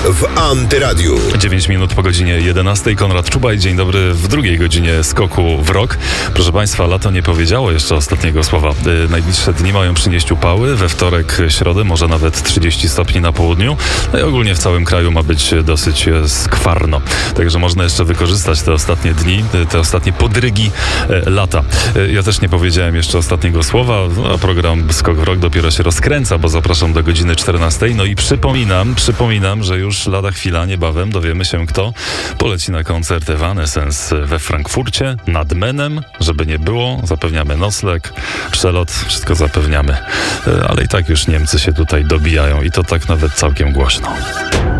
w Antyradiu. 9 minut po godzinie 11. Konrad Czubaj, dzień dobry w drugiej godzinie skoku w rok. Proszę Państwa, lato nie powiedziało jeszcze ostatniego słowa. Najbliższe dni mają przynieść upały. We wtorek, środę może nawet 30 stopni na południu. No i ogólnie w całym kraju ma być dosyć skwarno. Także można jeszcze wykorzystać te ostatnie dni, te ostatnie podrygi lata. Ja też nie powiedziałem jeszcze ostatniego słowa. No, program Skok w rok dopiero się rozkręca, bo zapraszam do godziny 14. No i przypominam, że już lada chwila, niebawem dowiemy się, kto poleci na koncert Evanescence we Frankfurcie nad Menem. Żeby nie było, zapewniamy nocleg, przelot, wszystko zapewniamy. Ale i tak już Niemcy się tutaj dobijają i to tak nawet całkiem głośno.